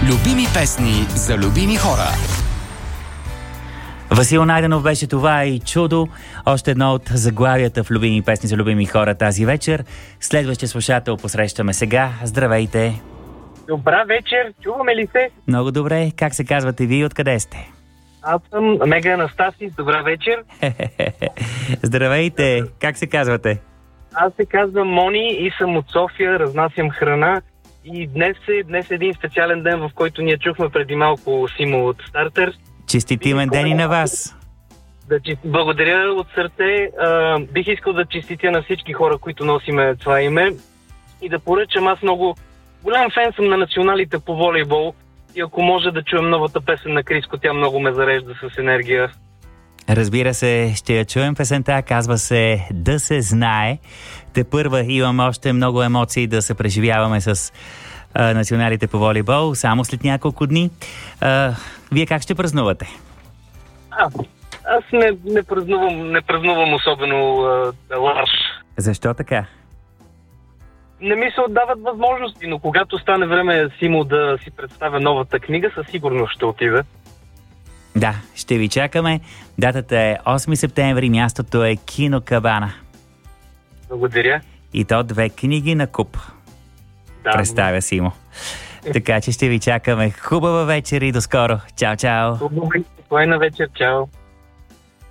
Любими песни за любими хора. Васил Найденов беше това и чудо. Още едно от заглавията в любими песни за любими хора тази вечер. Следващия слушател посрещаме сега. Здравейте! Добра вечер, чуваме ли се? Много добре. Как се казвате вие? Откъде сте? Аз съм Мега Анастасис, добра вечер. Здравейте! Как се казвате? Аз се казвам Мони и съм от София, разнасям храна. И днес е един специален ден, в който ние чухме преди малко Симо от Стартер. Честит имен ден и на вас! Благодаря от сърце. Бих искал да честитя на всички хора, които носиме това име. И да поръчам, аз много голям фен съм на националите по волейбол. И ако може да чуем новата песен на Криско, тя много ме зарежда с енергия. Разбира се, ще я чуем песента, казва се "Да се знае". Тепърва имам още много емоции да се преживяваме с националите по волейбол, само след няколко дни. Вие как ще празнувате? Аз не празнувам особено ларш. Защо така? Не ми се отдават възможности, но когато стане време Симо да си представя новата книга, със сигурност ще отида. Да, ще ви чакаме. Датата е 8 септември, мястото е Кино Кабана. Благодаря. И то 2 книги на куп. Да. Представя Симо. Така че ще ви чакаме. Хубава вечер и до скоро. Чао, чао. Хубава и спокойна вечер. Чао.